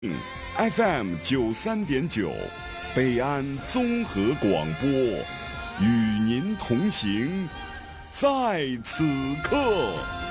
FM 93.9，北安综合广播，与您同行，在此刻。